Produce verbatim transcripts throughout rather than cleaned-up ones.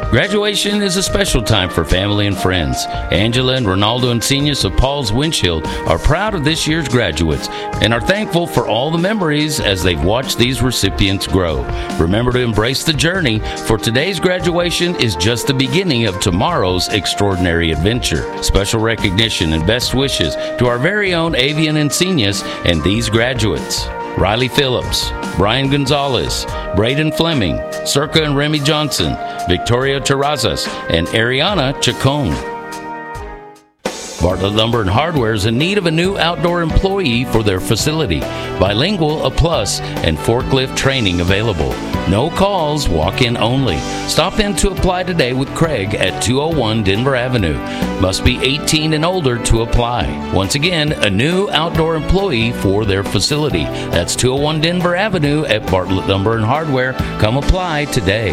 Graduation is a special time for family and friends. Angela and Ronaldo Encinas of Paul's Windshield are proud of this year's graduates and are thankful for all the memories as they've watched these recipients grow. Remember to embrace the journey, for today's graduation is just the beginning of tomorrow's extraordinary adventure. Special recognition and best wishes to our very own Avian Encinas and these graduates: Riley Phillips, Brian Gonzalez, Braden Fleming, Circa and Remy Johnson, Victoria Terrazas, and Ariana Chacon. Bartlett Lumber and Hardware is in need of a new outdoor employee for their facility. Bilingual, a plus, and forklift training available. No calls, walk-in only. Stop in to apply today with Craig at two oh one Denver Avenue. Must be eighteen and older to apply. Once again, a new outdoor employee for their facility. That's two oh one Denver Avenue at Bartlett Lumber and Hardware. Come apply today.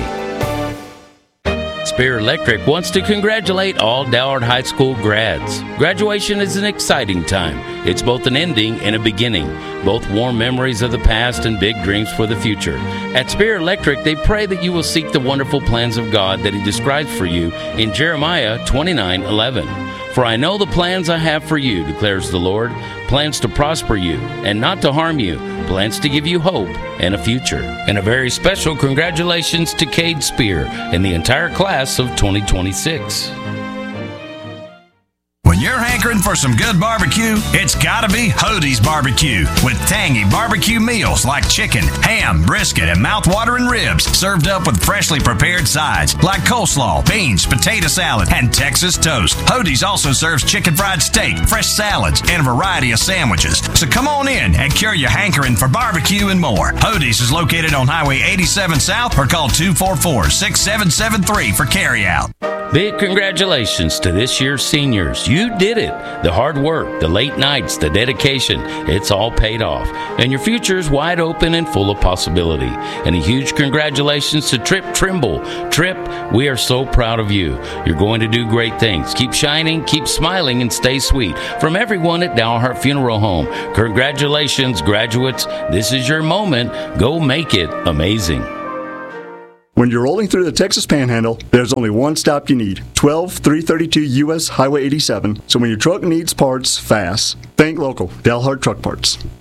Spear Electric wants to congratulate all Dallard High School grads. Graduation is an exciting time. It's both an ending and a beginning, both warm memories of the past and big dreams for the future. At Spear Electric, they pray that you will seek the wonderful plans of God that He describes for you in Jeremiah twenty-nine eleven. For I know the plans I have for you, declares the Lord, plans to prosper you and not to harm you, plans to give you hope and a future. And a very special congratulations to Cade Spear and the entire class of twenty twenty-six. When you're hankering for some good barbecue, it's gotta be Hodee's Barbecue, with tangy barbecue meals like chicken, ham, brisket, and mouth-watering ribs, served up with freshly prepared sides like coleslaw, beans, potato salad, and Texas toast. Hodee's also serves chicken fried steak, fresh salads, and a variety of sandwiches. So come on in and cure your hankering for barbecue and more. Hodee's is located on Highway eighty-seven South, or call two four four, six seven seven three for carryout. Big congratulations to this year's seniors. You did it. The hard work, the late nights, the dedication, it's all paid off. And your future is wide open and full of possibility. And a huge congratulations to Trip Trimble. Trip, we are so proud of you. You're going to do great things. Keep shining, keep smiling, and stay sweet. From everyone at Dalhart Funeral Home, congratulations, graduates. This is your moment. Go make it amazing. When you're rolling through the Texas Panhandle, there's only one stop you need, twelve three thirty-two U S Highway eighty-seven. So when your truck needs parts fast, think local, Dalhart Truck Parts.